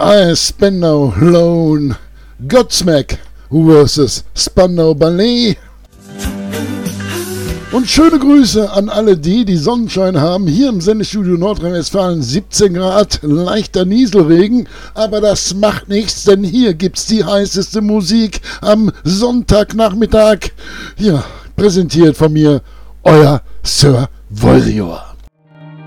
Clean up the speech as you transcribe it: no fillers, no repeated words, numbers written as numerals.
I Spandau Lone, Godsmack vs. Spandau Ballet. Und schöne Grüße an alle die Sonnenschein haben. Hier im Sendestudio Nordrhein-Westfalen 17 Grad, leichter Nieselregen. Aber das macht nichts, denn hier gibt's die heißeste Musik am Sonntagnachmittag. Ja, präsentiert von mir, euer Sir Voldemort.